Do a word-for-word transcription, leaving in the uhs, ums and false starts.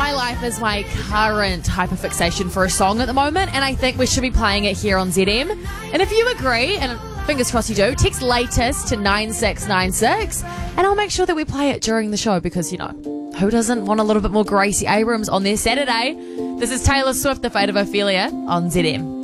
My Life is my current hyperfixation for a song at the moment, and I think we should be playing it here on Z M. And if you agree, and fingers crossed you do, text latest to nine six nine six, and I'll make sure that we play it during the show because, you know, who doesn't want a little bit more Gracie Abrams on their Saturday? This is Taylor Swift, The Fate of Ophelia on Z M.